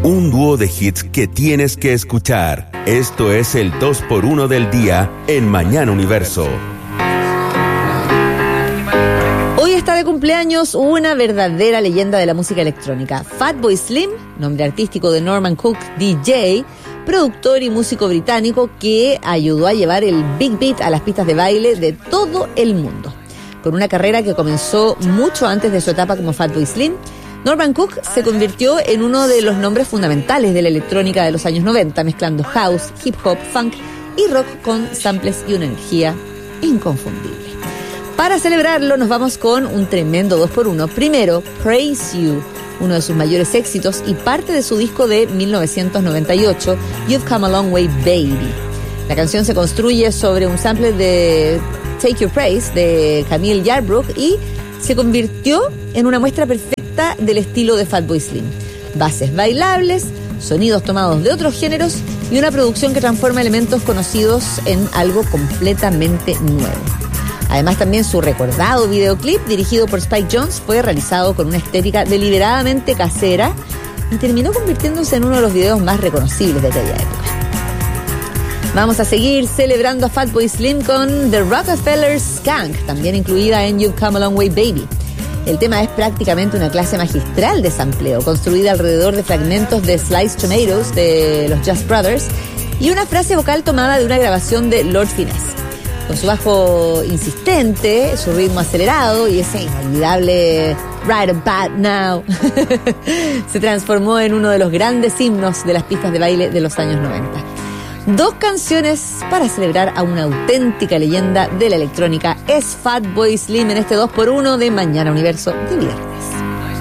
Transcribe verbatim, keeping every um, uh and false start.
Un dúo de hits que tienes que escuchar. Esto es el dos por uno del día en Mañana Universo. Hoy está de cumpleaños una verdadera leyenda de la música electrónica. Fatboy Slim, nombre artístico de Norman Cook, D J, productor y músico británico que ayudó a llevar el Big Beat a las pistas de baile de todo el mundo. Con una carrera que comenzó mucho antes de su etapa como Fatboy Slim, Norman Cook se convirtió en uno de los nombres fundamentales de la electrónica de los años noventa, mezclando house, hip hop, funk y rock con samples y una energía inconfundible. Para celebrarlo nos vamos con un tremendo dos por uno. Primero, Praise You, uno de sus mayores éxitos y parte de su disco de mil novecientos noventa y ocho, You've Come a Long Way, Baby. La canción se construye sobre un sample de Take Your Praise de Camille Yarbrough y se convirtió en una muestra perfecta del estilo de Fatboy Slim. Bases bailables, sonidos tomados de otros géneros y una producción que transforma elementos conocidos en algo completamente nuevo. Además, también su recordado videoclip, dirigido por Spike Jonze, fue realizado con una estética deliberadamente casera y terminó convirtiéndose en uno de los videos más reconocibles de aquella época. Vamos a seguir celebrando a Fatboy Slim con The Rockefeller Skank, también incluida en You've Come a Long Way, Baby. El tema es prácticamente una clase magistral de sampleo, construida alrededor de fragmentos de Sliced Tomatoes de los Just Brothers y una frase vocal tomada de una grabación de Lord Finesse. Con su bajo insistente, su ritmo acelerado y ese inolvidable Right About Now, se transformó en uno de los grandes himnos de las pistas de baile de los años noventa. Dos canciones para celebrar a una auténtica leyenda de la electrónica. Es Fatboy Slim en este dos por uno de Mañana Universo de viernes.